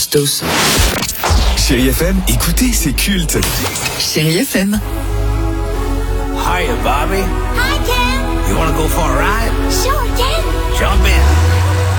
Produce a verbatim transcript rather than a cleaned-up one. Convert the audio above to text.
Bastos. Chérie F M, écoutez, c'est culte. Chérie F M. Hiya, Bobby. Hi, Ken. You want to go for a ride? Sure, Ken. Jump in.